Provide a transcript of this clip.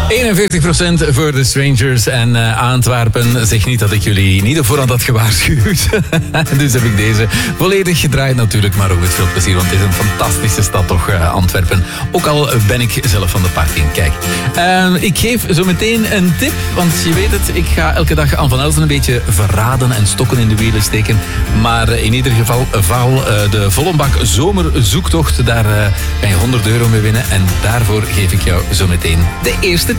41% voor de Strangers en Antwerpen. Zeg niet dat ik jullie niet op voorhand had gewaarschuwd. Dus heb ik deze volledig gedraaid natuurlijk, maar ook met veel plezier, want het is een fantastische stad toch, Antwerpen. Ook al ben ik zelf van de parking. Kijk, ik geef zo meteen een tip, want je weet het, ik ga elke dag Anne van Elsen een beetje verraden en stokken in de wielen steken. Maar in ieder geval de Vollenbak zomerzoektocht, daar kan je €100 mee winnen en daarvoor geef ik jou zo meteen de eerste tip.